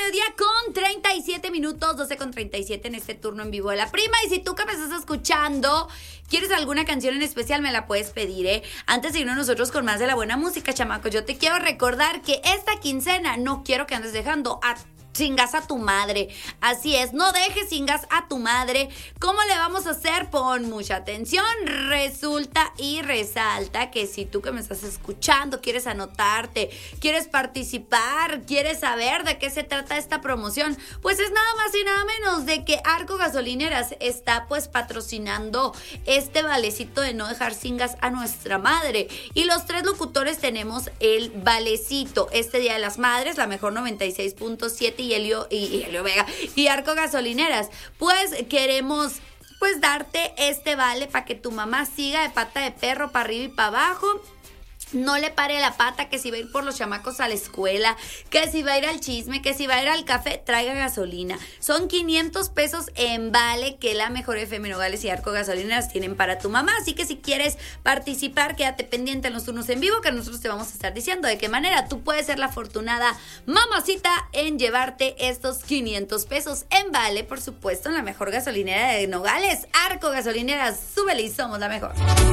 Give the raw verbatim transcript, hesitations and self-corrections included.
mediodía con treinta y siete minutos, doce con treinta y siete en este turno en vivo de La Prima. Y si tú que me estás escuchando, ¿quieres alguna canción en especial? Me la puedes pedir, ¿eh? Antes de irnos nosotros con más de la buena música, chamacos, yo te quiero recordar que esta quincena no quiero que andes dejando a chingas a tu madre. Así es, no dejes chingas a tu madre. ¿Cómo le vamos a hacer? Pon mucha atención. Resulta y resalta que si tú que me estás escuchando quieres anotarte, quieres participar, quieres saber de qué se trata esta promoción, pues es nada más y nada menos de que Arco Gasolineras está pues patrocinando este valecito de no dejar cingas a nuestra madre. Y los tres locutores tenemos el valecito este Día de las Madres, la mejor noventa y seis punto siete y Helio, y, y Helio Vega y Arco Gasolineras. Pues queremos pues darte este vale para que tu mamá siga de pata de perro para arriba y para abajo. No le pare la pata, que si va a ir por los chamacos a la escuela, que si va a ir al chisme, que si va a ir al café, traiga gasolina. Son quinientos pesos en vale que la mejor F M Nogales y Arco Gasolineras tienen para tu mamá. Así que si quieres participar, quédate pendiente en los turnos en vivo, que nosotros te vamos a estar diciendo de qué manera tú puedes ser la afortunada mamacita en llevarte estos quinientos pesos en vale, por supuesto, en la mejor gasolinera de Nogales, Arco Gasolineras. Súbele y somos la mejor.